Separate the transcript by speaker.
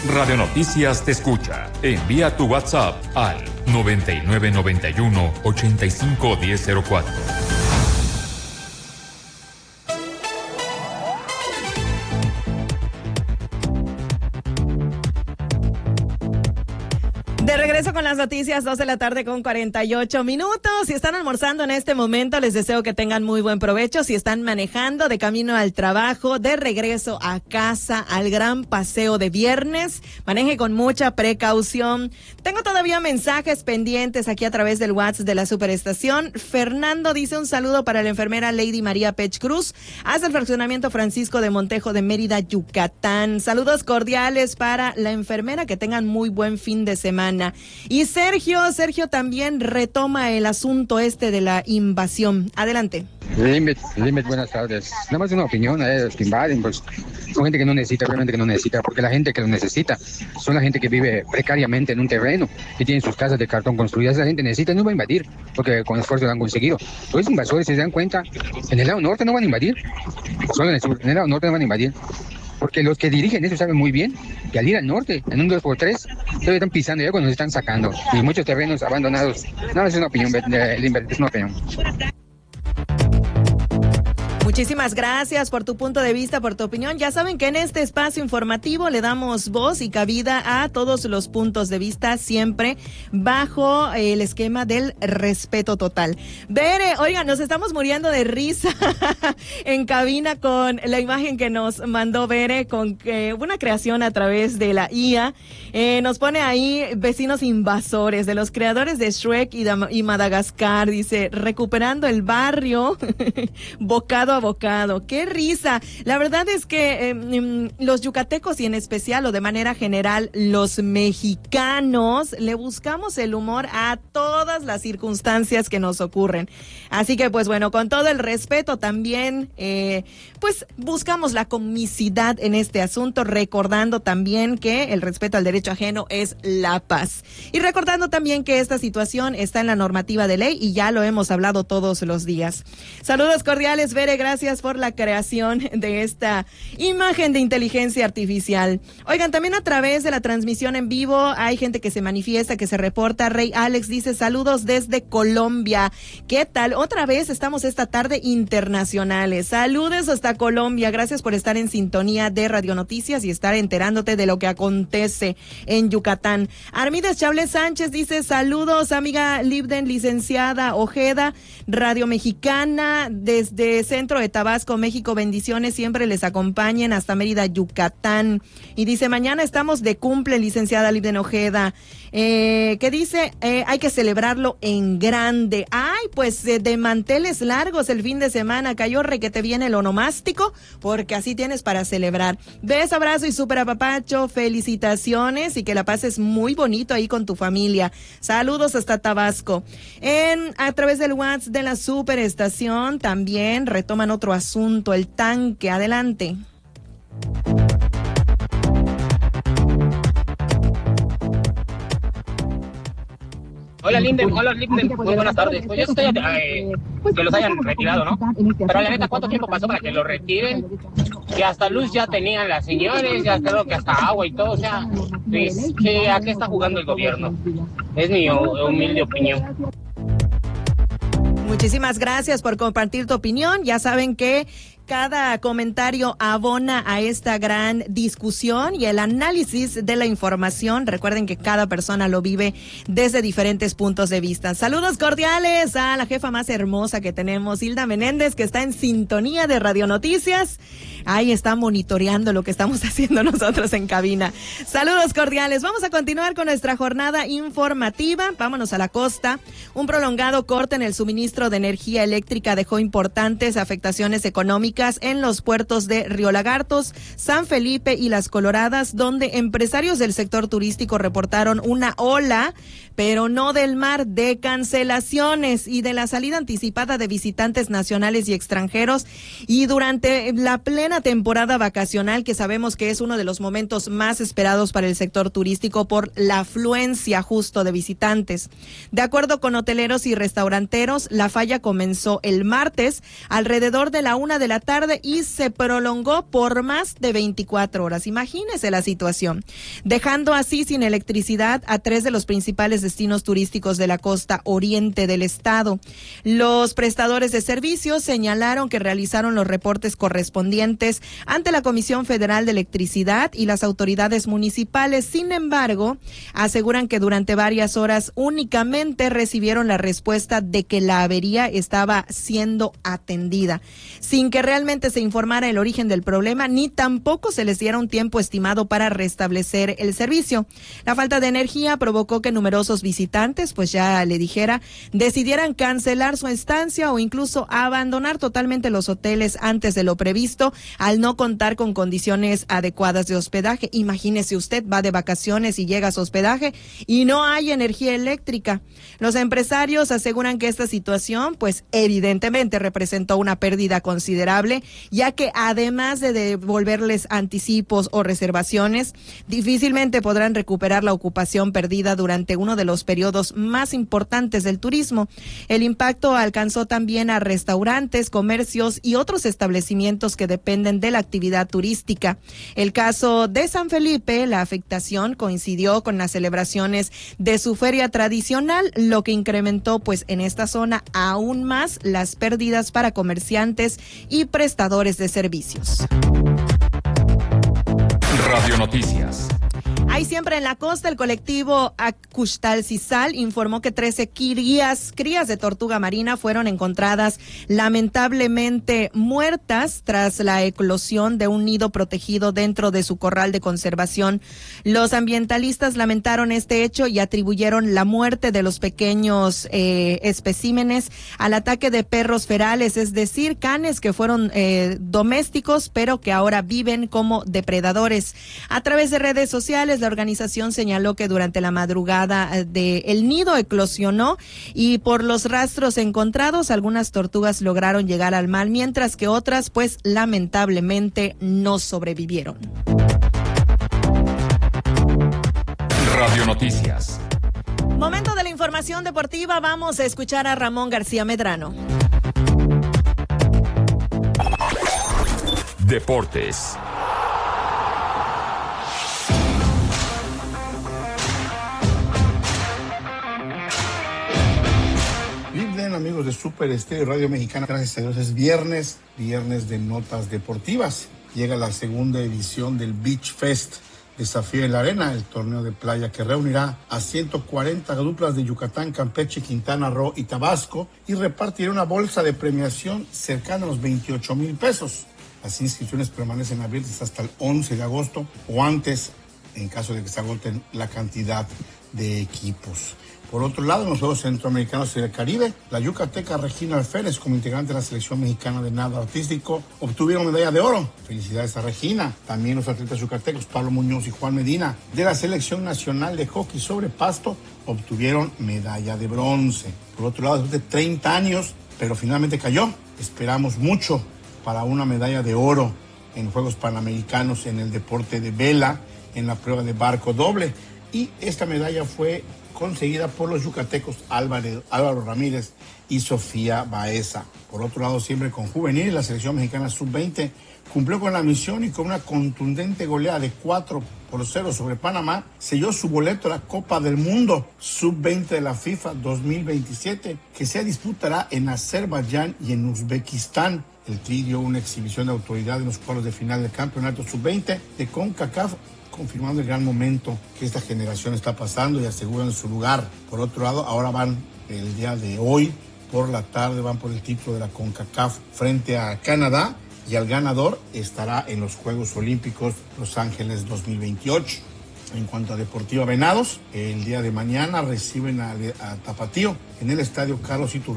Speaker 1: Radio Noticias te escucha. Envía tu WhatsApp al 9991-851004.
Speaker 2: De regreso con las noticias, 2:48 p.m. Si están almorzando en este momento, les deseo que tengan muy buen provecho. Si están manejando de camino al trabajo, de regreso a casa, al gran paseo de viernes, maneje con mucha precaución. Tengo todavía mensajes pendientes aquí a través del WhatsApp de la Superestación. Fernando dice un saludo para la enfermera Lady María Pech Cruz, hasta el fraccionamiento Francisco de Montejo de Mérida, Yucatán. Saludos cordiales para la enfermera, que tengan muy buen fin de semana. Y Sergio también retoma el asunto de la invasión. Adelante.
Speaker 3: Limit, buenas tardes. Nada más una opinión, los que invaden, pues son gente que no necesita, realmente que no necesita, porque la gente que lo necesita son la gente que vive precariamente en un terreno y tiene sus casas de cartón construidas. Esa gente necesita, no va a invadir, porque con esfuerzo lo han conseguido. Los invasores, si se dan cuenta, en el lado norte no van a invadir, solo en el sur, en el lado norte no van a invadir. Porque los que dirigen eso saben muy bien que al ir al norte, en un 2x3, todavía están pisando ya cuando nos están sacando. Y muchos terrenos abandonados. No, es una opinión, es una opinión.
Speaker 2: Muchísimas gracias por tu punto de vista, por tu opinión. Ya saben que en este espacio informativo le damos voz y cabida a todos los puntos de vista, siempre bajo el esquema del respeto total. Bere, oigan, nos estamos muriendo de risa en cabina con la imagen que nos mandó Bere, con una creación a través de la IA. Nos pone ahí vecinos invasores, de los creadores de Shrek y Madagascar. Dice, recuperando el barrio, bocado a bocado. ¡Qué risa! La verdad es que los yucatecos, y en especial o de manera general los mexicanos, le buscamos el humor a todas las circunstancias que nos ocurren. Así que pues bueno, con todo el respeto también, pues buscamos la comicidad en este asunto, recordando también que el respeto al derecho ajeno es la paz. Y recordando también que esta situación está en la normativa de ley y ya lo hemos hablado todos los días. Saludos cordiales, Bere, gracias por la creación de esta imagen de inteligencia artificial. Oigan, también a través de la transmisión en vivo hay gente que se manifiesta, que se reporta. Rey Alex dice, saludos desde Colombia. ¿Qué tal? Otra vez estamos esta tarde internacionales. Saludos hasta Colombia. Gracias por estar en sintonía de Radio Noticias y estar enterándote de lo que acontece en Yucatán. Armides Chables Sánchez dice, saludos, amiga Libden, licenciada Ojeda, Radio Mexicana, desde Centro de Tabasco, México, bendiciones, siempre les acompañen hasta Mérida, Yucatán. Y dice, mañana estamos de cumple, licenciada Libden Ojeda. ¿Qué dice? Hay que celebrarlo en grande. Ay, pues de manteles largos el fin de semana, cayó requete bien el onomástico, porque así tienes para celebrar. Beso, abrazo y súper apapacho, felicitaciones y que la pases muy bonito ahí con tu familia. Saludos hasta Tabasco. A través del WhatsApp de la Superestación también retoman otro asunto, el tanque. Adelante.
Speaker 4: Hola Linden, muy buenas tardes. Pues yo estoy que los hayan retirado, ¿no? Pero la neta, ¿cuánto tiempo pasó para que lo retiren? Que hasta luz ya tenían las señores, ya creo que hasta agua y todo, o sea, pues, ¿a qué está jugando el gobierno? Es mi humilde opinión.
Speaker 2: Muchísimas gracias por compartir tu opinión. Ya saben que cada comentario abona a esta gran discusión y el análisis de la información. Recuerden que cada persona lo vive desde diferentes puntos de vista. Saludos cordiales a la jefa más hermosa que tenemos, Hilda Menéndez, que está en sintonía de Radio Noticias. Ahí está monitoreando lo que estamos haciendo nosotros en cabina. Saludos cordiales. Vamos a continuar con nuestra jornada informativa. Vámonos a la costa. Un prolongado corte en el suministro de energía eléctrica dejó importantes afectaciones económicas en los puertos de Río Lagartos, San Felipe y Las Coloradas, donde empresarios del sector turístico reportaron una ola, pero no del mar, de cancelaciones y de la salida anticipada de visitantes nacionales y extranjeros. Y durante la plena plena temporada vacacional, que sabemos que es uno de los momentos más esperados para el sector turístico por la afluencia justo de visitantes. De acuerdo con hoteleros y restauranteros, la falla comenzó el martes alrededor de la 1 de la tarde y se prolongó por más de 24 horas. Imagínese la situación, dejando así sin electricidad a 3 de los principales destinos turísticos de la costa oriente del estado. Los prestadores de servicios señalaron que realizaron los reportes correspondientes ante la Comisión Federal de Electricidad y las autoridades municipales. Sin embargo, aseguran que durante varias horas únicamente recibieron la respuesta de que la avería estaba siendo atendida, sin que realmente se informara el origen del problema, ni tampoco se les diera un tiempo estimado para restablecer el servicio. La falta de energía provocó que numerosos visitantes, pues ya le dijera, decidieran cancelar su estancia o incluso abandonar totalmente los hoteles antes de lo previsto al no contar con condiciones adecuadas de hospedaje. Imagínese usted, va de vacaciones y llega a su hospedaje y no hay energía eléctrica. Los empresarios aseguran que esta situación, pues evidentemente representó una pérdida considerable, ya que además de devolverles anticipos o reservaciones, difícilmente podrán recuperar la ocupación perdida durante uno de los periodos más importantes del turismo. El impacto alcanzó también a restaurantes, comercios y otros establecimientos que dependen de la actividad turística. El caso de San Felipe, la afectación coincidió con las celebraciones de su feria tradicional, lo que incrementó pues en esta zona aún más las pérdidas para comerciantes y prestadores de servicios.
Speaker 1: Radio Noticias.
Speaker 2: Ahí siempre en la costa, el colectivo Acuxtalcisal informó que 13 crías de tortuga marina fueron encontradas lamentablemente muertas tras la eclosión de un nido protegido dentro de su corral de conservación. Los ambientalistas lamentaron este hecho y atribuyeron la muerte de los pequeños especímenes al ataque de perros ferales, es decir, canes que fueron domésticos pero que ahora viven como depredadores. A través de redes sociales, la organización señaló que durante la madrugada el nido eclosionó y por los rastros encontrados, algunas tortugas lograron llegar al mar, mientras que otras, pues, lamentablemente no sobrevivieron.
Speaker 1: Radio Noticias.
Speaker 2: Momento de la información deportiva, vamos a escuchar a Ramón García Medrano.
Speaker 1: Deportes.
Speaker 5: Bien, amigos de Super Estéreo Radio Mexicana, gracias a Dios es viernes de notas deportivas. Llega la segunda edición del Beach Fest Desafío en la Arena, el torneo de playa que reunirá a 140 duplas de Yucatán, Campeche, Quintana Roo y Tabasco y repartirá una bolsa de premiación cercana a los 28,000 pesos. Las inscripciones permanecen abiertas hasta el 11 de agosto o antes, en caso de que se agoten la cantidad de equipos. Por otro lado, en los Juegos Centroamericanos y del Caribe, la yucateca Regina Alférez, como integrante de la selección mexicana de nado artístico, obtuvieron medalla de oro. Felicidades a Regina. También los atletas yucatecos Pablo Muñoz y Juan Medina, de la selección nacional de hockey sobre pasto, obtuvieron medalla de bronce. Por otro lado, después de 30 años, pero finalmente cayó. Esperamos mucho para una medalla de oro en Juegos Panamericanos en el deporte de vela, en la prueba de barco doble. Y esta medalla fue conseguida por los yucatecos Álvaro Ramírez y Sofía Baeza. Por otro lado, siempre con juvenil, la selección mexicana sub-20 cumplió con la misión y con una contundente goleada de 4-0 sobre Panamá, selló su boleto a la Copa del Mundo sub-20 de la FIFA 2027, que se disputará en Azerbaiyán y en Uzbekistán. El Tri dio una exhibición de autoridad en los cuartos de final del campeonato sub-20 de CONCACAF, confirmando el gran momento que esta generación está pasando y aseguran su lugar. Por otro lado, ahora van el día de hoy, por la tarde, van por el título de la CONCACAF frente a Canadá y el ganador estará en los Juegos Olímpicos Los Ángeles 2028. En cuanto a Deportiva Venados, el día de mañana reciben a Tapatío en el estadio Carlos Iturralde